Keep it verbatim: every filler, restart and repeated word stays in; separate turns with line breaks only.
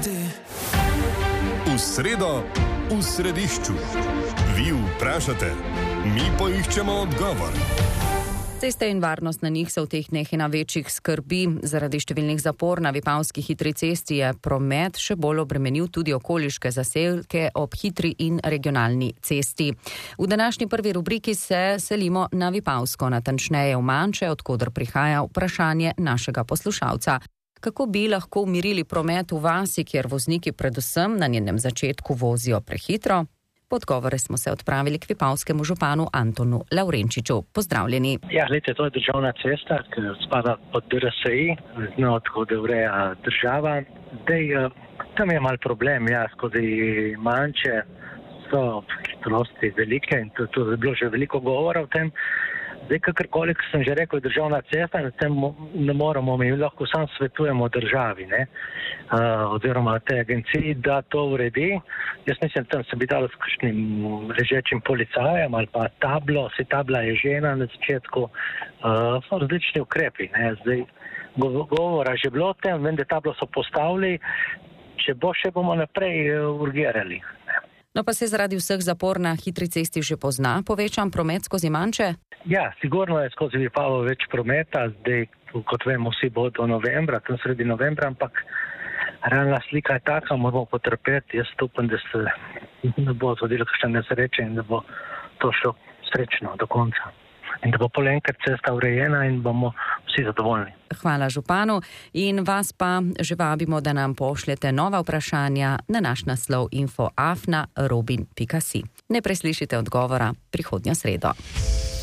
ti.
V sredo, v središču. Vi vprašate, mi poiščemo odgovor.
Ceste in varnost na njih so v teh dneh ena večjih skrbi. Zaradi številnih zapor na Vipavski hitri cesti je promet še bolj obremenil tudi okoliške zaselke ob hitri in regionalni cesti. V današnji prvi rubriki se selimo na Vipavsko, natančneje v Manče, odkoder prihaja vprašanje našega poslušalca. Kako bi lahko umirili promet v vasi, kjer vozniki predvsem na njenem začetku vozijo prehitro? Po odgovore smo se odpravili k vipavskemu županu Antonu Lavrenčiču. Pozdravljeni.
Ja, gledajte, to je državna cesta, ki spada pod D R S I, z njo odhode ureja država. Zdaj, tam je mal problem, ja, skozi Manče so hitrosti velike in tu, tu je bilo že veliko govora o tem. Zdaj, kakorkoli, ko sem že rekel, je državna cesta, na tem ne moramo, mi lahko sam svetujemo državi, ne, uh, oziroma te agenciji, da to uredi. Jaz mislim, tam se bi dalo s kakšnim ležečim policajem ali pa tablo, se tabla je žena na začetku, uh, so različni ukrepi, ne, zdaj govora že bilo o tem, vem, da tablo so postavili, če bo še bomo naprej urgirali.
No pa se zaradi vseh zapor na hitri cesti že pozna povečan promet skozi Manče?
Ja, sigurno je skozi Vipavo več prometa, zdaj, kot vemo, vsi bo do novembra, tam sredi novembra, ampak realna slika je taka, moramo potrpeti, jaz upam, da se ne bo zgodilo kakšne nesreče in da bo to šlo srečno do konca. In da bo pol enkrat cesta urejena in bomo vsi zadovoljni.
Hvala županu in vas pa že vabimo, da nam pošljete nova vprašanja na naš naslov info afna robin pika si. Ne preslišite odgovora prihodnjo sredo.